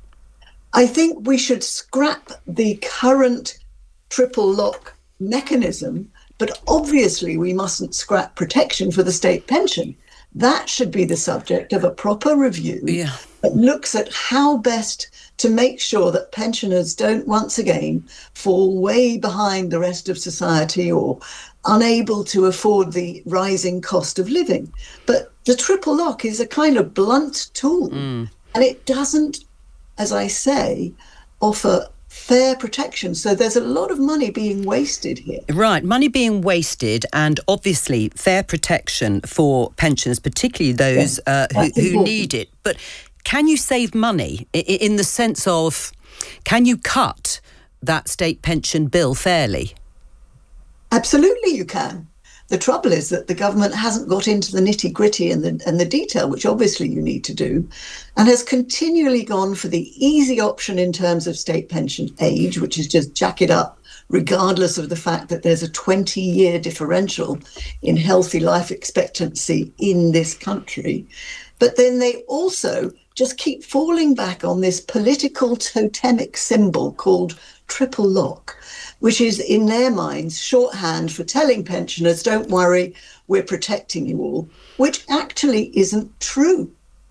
I think we should scrap the current triple lock mechanism, but obviously we mustn't scrap protection for the state pension. That should be the subject of a proper review yeah. that looks at how best to make sure that pensioners don't once again fall way behind the rest of society or unable to afford the rising cost of living. But the triple lock is a kind of blunt tool, mm. and it doesn't, as I say, offer fair protection. So there's a lot of money being wasted here. Right, money being wasted, and obviously fair protection for pensioners, particularly those yeah, uh, who, who need it. But can you save money in the sense of, can you cut that state pension bill fairly? Absolutely you can. The trouble is that the government hasn't got into the nitty-gritty and the, and the detail, which obviously you need to do, and has continually gone for the easy option in terms of state pension age, which is just jack it up, regardless of the fact that there's a twenty-year differential in healthy life expectancy in this country. But then they also just keep falling back on this political totemic symbol called triple lock, which is in their minds shorthand for telling pensioners, don't worry, we're protecting you all, which actually isn't true.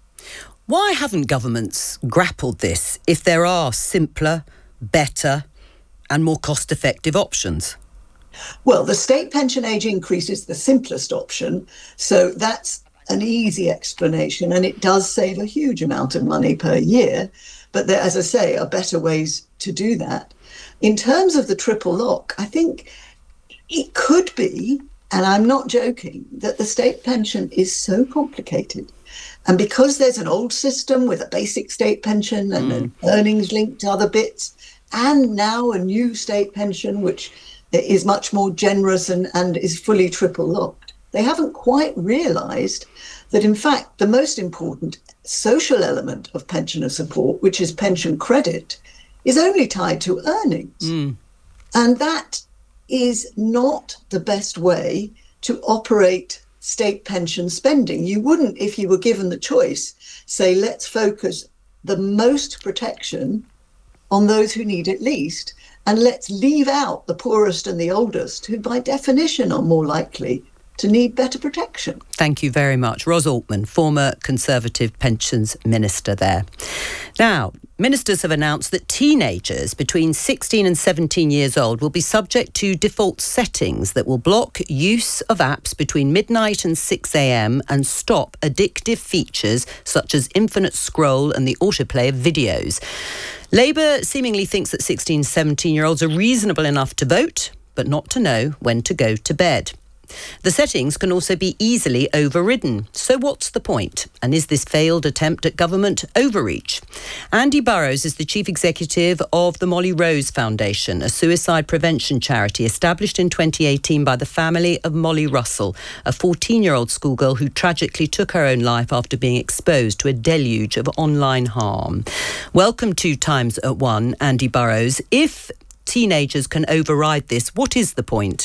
Why haven't governments grappled this if there are simpler, better and more cost-effective options? Well, the state pension age increase is the simplest option, so that's an easy explanation, and it does save a huge amount of money per year. But there, as I say, are better ways to do that. In terms of the triple lock, I think it could be, and I'm not joking, that the state pension is so complicated. And because there's an old system with a basic state pension and mm. an earnings linked to other bits, and now a new state pension, which is much more generous and, and is fully triple locked, they haven't quite realised that, in fact, the most important social element of pensioner support, which is pension credit, is only tied to earnings. Mm. And that is not the best way to operate state pension spending. You wouldn't, if you were given the choice, say, let's focus the most protection on those who need it least, and let's leave out the poorest and the oldest, who by definition are more likely to need better protection. Thank you very much. Ros Altman, former Conservative Pensions Minister there. Now, ministers have announced that teenagers between sixteen and seventeen years old will be subject to default settings that will block use of apps between midnight and six a.m. and stop addictive features such as infinite scroll and the autoplay of videos. Labour seemingly thinks that sixteen, seventeen-year-olds are reasonable enough to vote, but not to know when to go to bed. The settings can also be easily overridden. So what's the point? And is this failed attempt at government overreach? Andy Burrows is the chief executive of the Molly Rose Foundation, a suicide prevention charity established in twenty eighteen by the family of Molly Russell, a fourteen-year-old schoolgirl who tragically took her own life after being exposed to a deluge of online harm. Welcome to Times at One, Andy Burrows. If teenagers can override this, what is the point?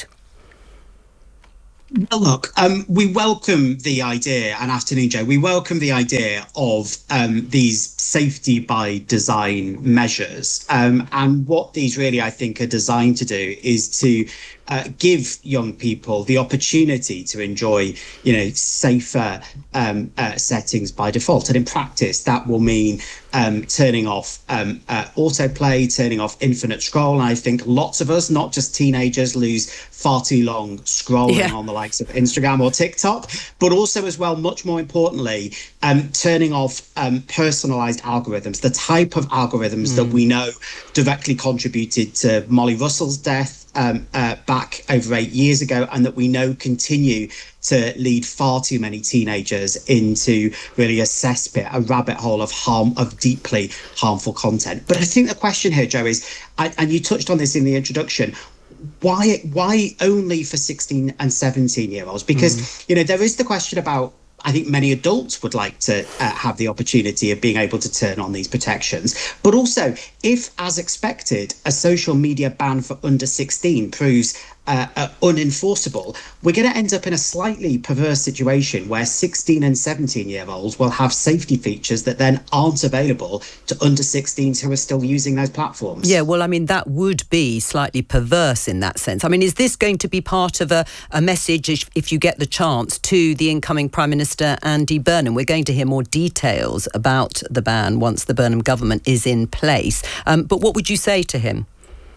Well, look, um, we welcome the idea, and afternoon, Joe, we welcome the idea of um, these safety by design measures. Um, and what these really, I think, are designed to do is to uh, give young people the opportunity to enjoy, you know, safer um, uh, settings by default. And in practice, that will mean um, turning off um, uh, autoplay, turning off infinite scroll. And I think lots of us, not just teenagers, lose far too long scrolling yeah. on the likes of Instagram or TikTok, but also as well, much more importantly, um, turning off um, personalized algorithms, the type of algorithms mm. that we know directly contributed to Molly Russell's death um, uh, back over eight years ago, and that we know continue to lead far too many teenagers into really a cesspit, a rabbit hole of harm, of deeply harmful content. But I think the question here, Joe, is, and you touched on this in the introduction, why why only for sixteen and seventeen year olds? Because mm. you know, there is the question about, I think many adults would like to uh, have the opportunity of being able to turn on these protections. But also, if, as expected, a social media ban for under sixteen proves uh, uh, unenforceable, we're going to end up in a slightly perverse situation where sixteen and seventeen year olds will have safety features that then aren't available to under sixteens who are still using those platforms. Yeah, well, I mean, that would be slightly perverse in that sense. I mean, is this going to be part of a, a message, if, if you get the chance, to the incoming Prime Minister Andy Burnham? We're going to hear more details about the ban once the Burnham government is in place. Um, but what would you say to him?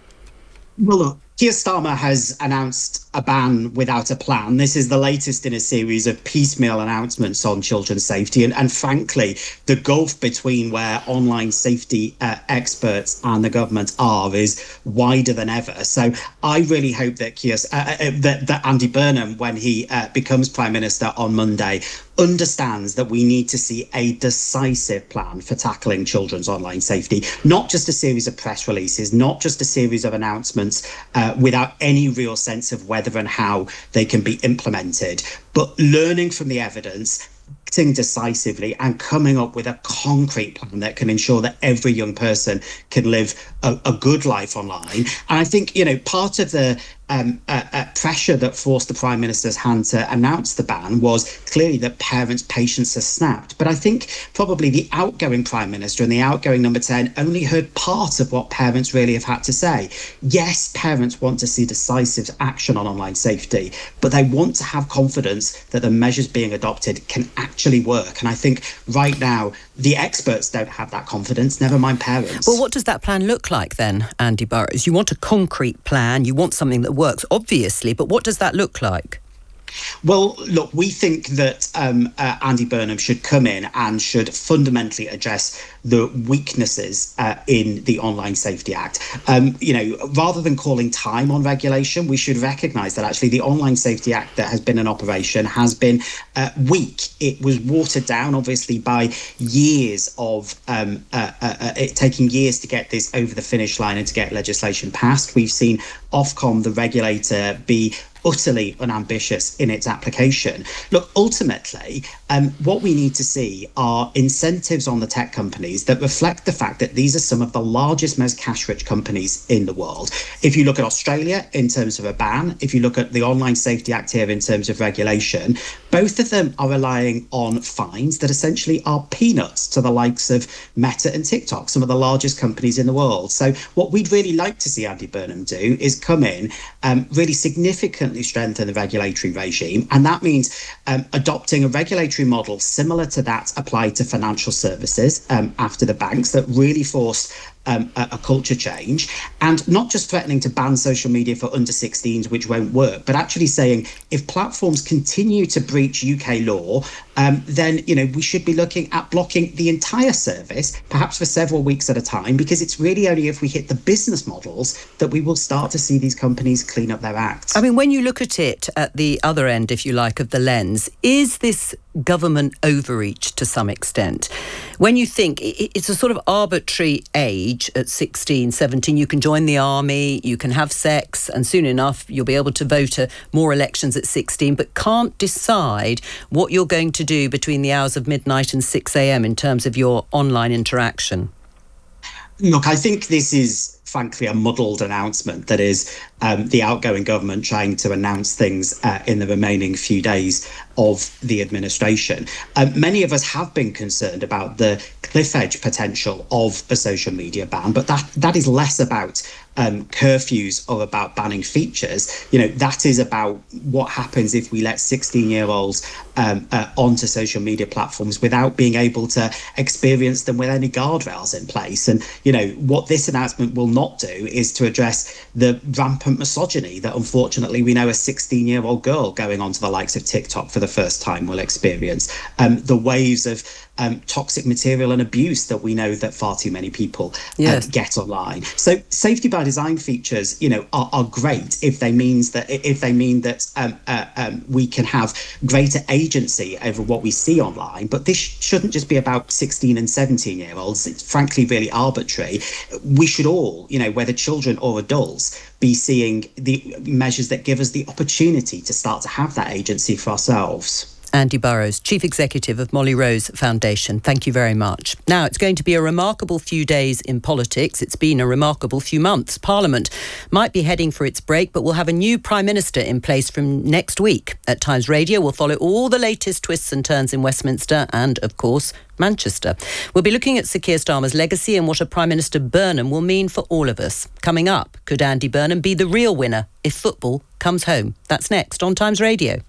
Well, look, Keir Starmer has announced a ban without a plan. This is the latest in a series of piecemeal announcements on children's safety. And, and frankly, the gulf between where online safety uh, experts and the government are is wider than ever. So I really hope that Keir, uh, uh, that, that Andy Burnham, when he uh, becomes Prime Minister on Monday, understands that we need to see a decisive plan for tackling children's online safety, not just a series of press releases, not just a series of announcements uh, without any real sense of whether and how they can be implemented, but learning from the evidence, acting decisively and coming up with a concrete plan that can ensure that every young person can live a, a good life online. And I think, you know, part of the Um, uh, uh, pressure that forced the Prime Minister's hand to announce the ban was clearly that parents' patience has snapped. But I think probably the outgoing Prime Minister and the outgoing number ten only heard part of what parents really have had to say. Yes, parents want to see decisive action on online safety, but they want to have confidence that the measures being adopted can actually work. And I think right now, the experts don't have that confidence, never mind parents. Well, what does that plan look like then, Andy Burrows? You want a concrete plan, you want something that works, obviously, but what does that look like? Well, look, we think that um, uh, Andy Burnham should come in and should fundamentally address the weaknesses uh, in the Online Safety Act. Um, you know, rather than calling time on regulation, we should recognise that actually the Online Safety Act that has been in operation has been uh, weak. It was watered down, obviously, by years of um, uh, uh, uh, it taking years to get this over the finish line and to get legislation passed. We've seen Ofcom, the regulator, be utterly unambitious in its application. Look, ultimately, um, what we need to see are incentives on the tech companies that reflect the fact that these are some of the largest, most cash-rich companies in the world. If you look at Australia in terms of a ban, if you look at the Online Safety Act here in terms of regulation, both of them are relying on fines that essentially are peanuts to the likes of Meta and TikTok, some of the largest companies in the world. So what we'd really like to see Andy Burnham do is come in, um, really significantly strengthen the regulatory regime, and that means um, adopting a regulatory model similar to that applied to financial services um, after the banks, that really forced Um, a, a culture change, and not just threatening to ban social media for under sixteens, which won't work, but actually saying if platforms continue to breach U K law um, then, you know, we should be looking at blocking the entire service, perhaps for several weeks at a time, because it's really only if we hit the business models that we will start to see these companies clean up their act. I mean, when you look at it at the other end, if you like, of the lens, is this government overreach to some extent? When you think it's a sort of arbitrary age at sixteen, seventeen, you can join the army, you can have sex, and soon enough you'll be able to vote at more elections at sixteen, but can't decide what you're going to do between the hours of midnight and six a.m. in terms of your online interaction. Look, I think this is frankly a muddled announcement that is um, the outgoing government trying to announce things uh, in the remaining few days of the administration. Um, many of us have been concerned about the cliff edge potential of a social media ban, but that that is less about um, curfews or about banning features. You know, that is about what happens if we let sixteen-year-olds um, uh, onto social media platforms without being able to experience them with any guardrails in place. And, you know, what this announcement will not do is to address the rampant misogyny that unfortunately we know a sixteen-year-old girl going onto the likes of TikTok for the first time will experience, um, the waves of um, toxic material and abuse that we know that far too many people yes. uh, get online. So safety by design features, you know, are, are great if they means that if they mean that um, uh, um, we can have greater agency over what we see online. But this shouldn't just be about sixteen and seventeen year olds. It's frankly really arbitrary. We should all, you know, whether children or adults, be seeing the measures that give us the opportunity to start to have that agency for ourselves. Andy Burrows, Chief Executive of Molly Rose Foundation. Thank you very much. Now, it's going to be a remarkable few days in politics. It's been a remarkable few months. Parliament might be heading for its break, but we'll have a new Prime Minister in place from next week. At Times Radio, we'll follow all the latest twists and turns in Westminster and, of course, Manchester. We'll be looking at Sir Keir Starmer's legacy and what a Prime Minister Burnham will mean for all of us. Coming up, could Andy Burnham be the real winner if football comes home? That's next on Times Radio.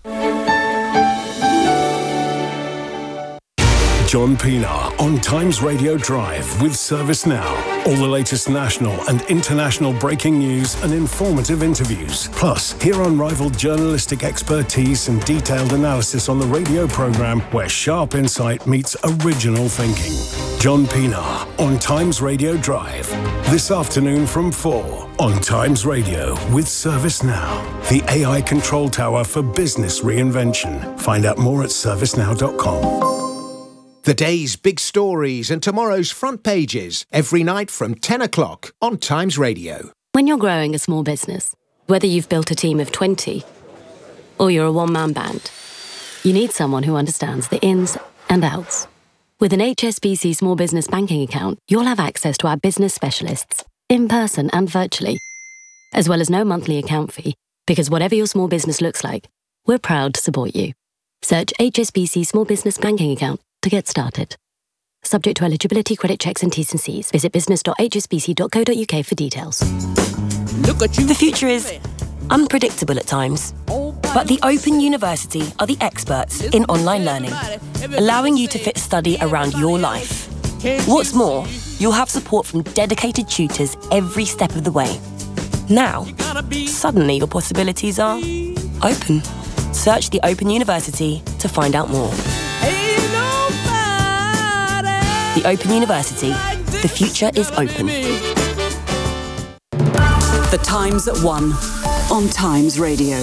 John Pienaar on Times Radio Drive with ServiceNow. All the latest national and international breaking news and informative interviews. Plus, hear unrivaled journalistic expertise and detailed analysis on the radio programme where sharp insight meets original thinking. John Pienaar on Times Radio Drive. This afternoon from four on Times Radio with ServiceNow. The A I control tower for business reinvention. Find out more at service now dot com. The day's big stories and tomorrow's front pages every night from ten o'clock on Times Radio. When you're growing a small business, whether you've built a team of twenty or you're a one-man band, you need someone who understands the ins and outs. With an H S B C small business banking account, you'll have access to our business specialists, in person and virtually, as well as no monthly account fee, because whatever your small business looks like, we're proud to support you. Search H S B C Small Business Banking Account to get started. Subject to eligibility, credit checks and T's and C's. Visit business dot h s b c dot co dot u k for details. Look at you. The future is unpredictable at times, but the Open University are the experts in online learning, allowing you to fit study around your life. What's more, you'll have support from dedicated tutors every step of the way. Now, suddenly your possibilities are open. Search the Open University to find out more. The Open University. The future is open. The Times at one on Times Radio.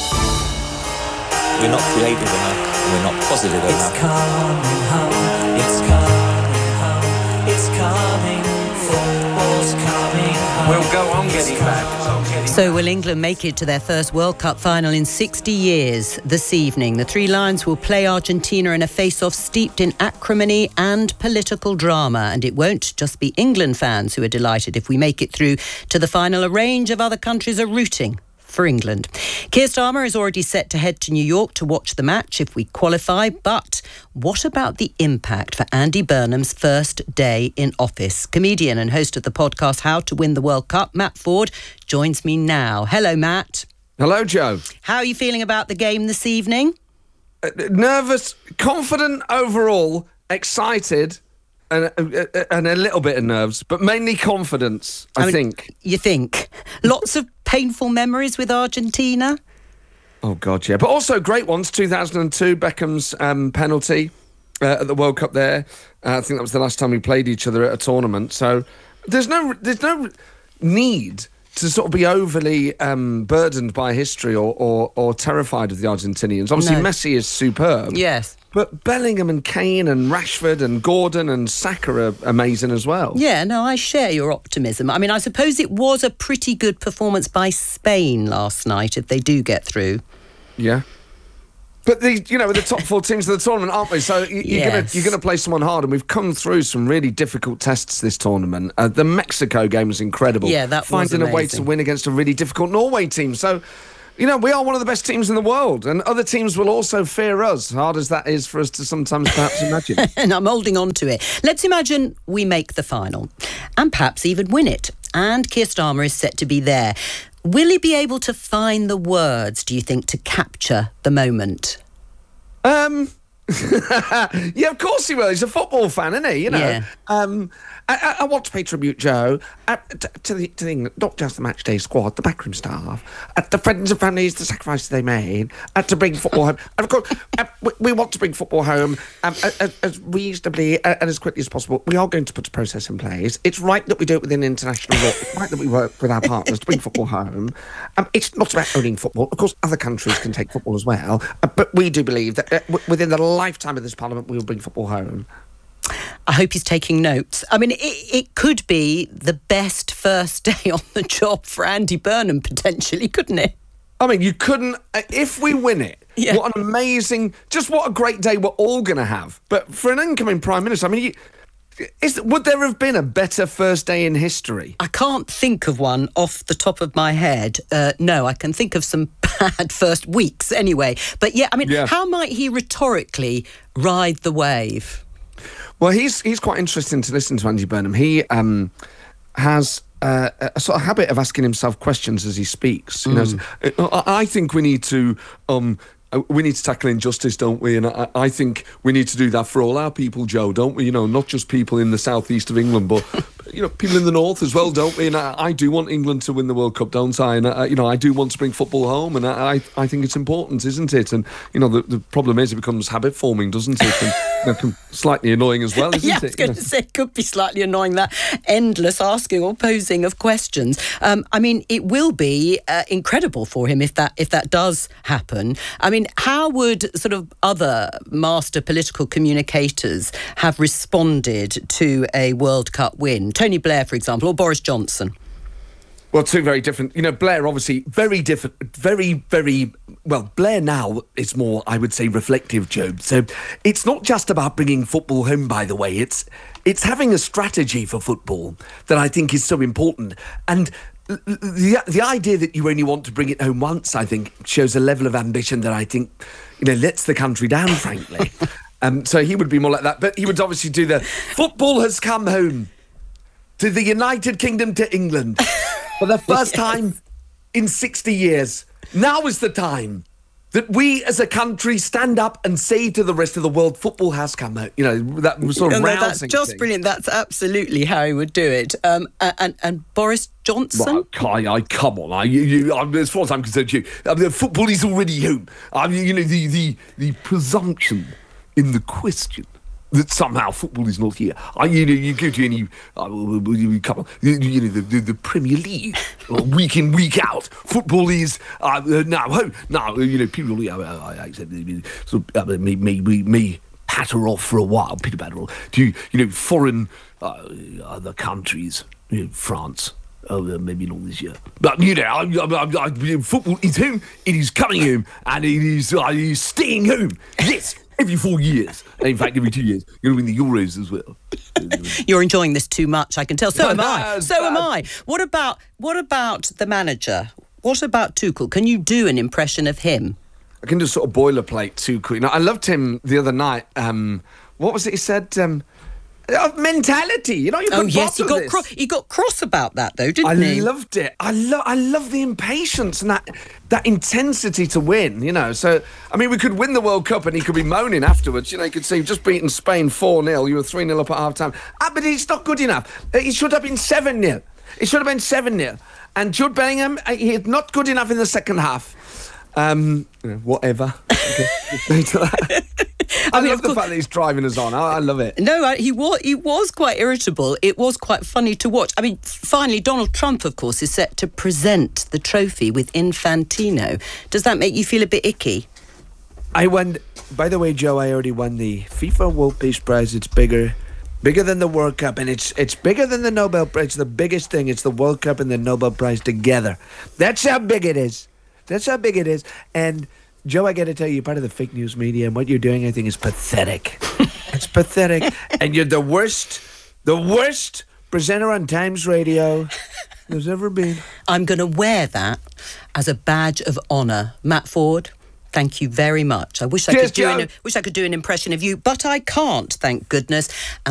We're not creative enough. We're not positive enough. It's coming home. It's coming home. It's coming. Football's coming home. We'll go on getting back. So will England make it to their first World Cup final in sixty years this evening? The Three Lions will play Argentina in a face-off steeped in acrimony and political drama. And it won't just be England fans who are delighted if we make it through to the final. A range of other countries are rooting for England. Keir Starmer is already set to head to New York to watch the match if we qualify. But what about the impact for Andy Burnham's first day in office? Comedian and host of the podcast How to Win the World Cup, Matt Ford, joins me now. Hello, Matt. Hello, Joe. How are you feeling about the game this evening? Uh, nervous, confident overall, excited, and, uh, and a little bit of nerves, but mainly confidence, I, I mean, think. You think? Lots of painful memories with Argentina? Oh, God, yeah. But also great ones. two thousand two, Beckham's um, penalty uh, at the World Cup there. Uh, I think that was the last time we played each other at a tournament. So there's no there's no need to sort of be overly um, burdened by history or, or, or terrified of the Argentinians. Obviously, No. Messi is superb. Yes. But Bellingham and Kane and Rashford and Gordon and Saka are amazing as well. Yeah, no, I share your optimism. I mean, I suppose it was a pretty good performance by Spain last night, if they do get through. Yeah. But the you know we're the top four teams of the tournament, aren't we? So you, you're Yes. gonna you're gonna play someone hard, and we've come through some really difficult tests this tournament. Uh, the Mexico game was incredible. Yeah, that was finding a way amazing. to win against a really difficult Norway team. So, you know, we are one of the best teams in the world, and other teams will also fear us. Hard as that is for us to sometimes perhaps imagine. And I'm holding on to it. Let's imagine we make the final and perhaps even win it. And Keir Starmer is set to be there. Will he be able to find the words, do you think, to capture the moment? Um, yeah, of course he will. He's a football fan, isn't he? You know. Yeah. Um, I, I, I want to pay tribute, Joe, uh, to, to the to the England, not just the match day squad, the backroom staff, uh, the friends and families, the sacrifices they made, uh, to bring football home. And of course, uh, we, we want to bring football home um, as, as reasonably uh, and as quickly as possible. We are going to put a process in place. It's right that we do it within international law. It's right that we work with our partners to bring football home. Um, it's not about owning football. Of course, other countries can take football as well, uh, but we do believe that uh, w- within the lifetime of this Parliament, we will bring football home. I hope he's taking notes. I mean, it, it could be the best first day on the job for Andy Burnham, potentially, couldn't it? I mean, you couldn't... Uh, if we win it, Yeah. what an amazing... Just what a great day we're all going to have. But for an incoming Prime Minister, I mean, you, is, would there have been a better first day in history? I can't think of one off the top of my head. Uh, no, I can think of some bad first weeks anyway. But yeah, I mean, Yeah. how might he rhetorically ride the wave? Well, he's he's quite interesting to listen to, Andy Burnham. He um, has uh, a sort of habit of asking himself questions as he speaks. You Mm. know, I I think we need to um, uh, we need to tackle injustice, don't we? And I, I think we need to do that for all our people, Joe, don't we? You know, not just people in the southeast of England, but you know, people in the north as well, don't we? And I, I do want England to win the World Cup, don't I? And uh, you know, I do want to bring football home, and I I, I think it's important, isn't it? And you know, the, the problem is it becomes habit forming, doesn't it? And, you know, slightly annoying as well, isn't yeah, it? I was going You to know? say it could be slightly annoying, that endless asking or posing of questions. Um, I mean, it will be uh, incredible for him if that if that does happen. I mean, how would sort of other master political communicators have responded to a World Cup win? Tony Blair, for example, or Boris Johnson? Well, two very different. You know, Blair, obviously, very different, very, very... Well, Blair now is more, I would say, reflective, Joe. So it's not just about bringing football home, by the way. It's it's having a strategy for football that I think is so important. And the the idea that you only want to bring it home once, I think, shows a level of ambition that I think, you know, lets the country down, frankly. um, so he would be more like that. But he would obviously do the... Football has come home to the United Kingdom, to England. For the first Yes. time in sixty years, now is the time that we as a country stand up and say to the rest of the world, football has come out. You know, that sort of No, rousing that's just thing. brilliant. That's absolutely how he would do it. Um, a- and, and Boris Johnson? Well, I, I, come on, I, you, you, I, as far as I'm concerned, you, I mean, football is already home. I mean, you know, the, the, the presumption in the question that somehow football is not here. I, you know, you go to any, uh, come on, you, you know, the, the, the Premier League, uh, week in, week out, football is uh, now home. Now, you know, people, uh, I, I accept, sort of, uh, may, may, may, may patter off for a while, pitter patter off to, you know, foreign uh, other countries, you know, France. Oh, uh, maybe not this year. But, you know, I, I, I, I, football is home, it is coming home, and it is, uh, it is staying home. Yes, every four years. In fact, every two years. You're going to win the Euros as well. You're enjoying this too much, I can tell. So No, am no, I. it's So am bad. I. What about what about the manager? What about Tuchel? Can you do an impression of him? I can just sort of boilerplate too quick. Now, I loved him the other night. Um, what was it he said? Um, uh, mentality. You know, you Oh put yes, he bottle got this. cro- he got cross about that though, didn't I he? loved it. I love I love the impatience and that that intensity to win, you know. So, I mean, we could win the World Cup and he could be moaning afterwards. You know, he could say, you've just beaten Spain four nil, you were three nil up at half-time. Ah, but it's not good enough. It should have been seven nil. It should have been seven nil. And Jude Bellingham, uh, he is not good enough in the second half. Um, you know, whatever. I, I mean, love the course, fact that he's driving us on. I, I love it. No, he was he was quite irritable. It was quite funny to watch. I mean, finally, Donald Trump, of course, is set to present the trophy with Infantino. Does that make you feel a bit icky? I won. By the way, Joe, I already won the FIFA World Peace Prize. It's bigger. Bigger than the World Cup, and it's it's bigger than the Nobel Prize. It's the biggest thing. It's the World Cup and the Nobel Prize together. That's how big it is. That's how big it is. And Joe, I got to tell you, you're part of the fake news media, and what you're doing, I think, is pathetic. It's pathetic, and you're the worst, the worst presenter on Times Radio there's ever been. I'm going to wear that as a badge of honour, Matt Ford. Thank you very much. I wish I Cheers, could do Joe. an, wish I could do an impression of you, but I can't. Thank goodness.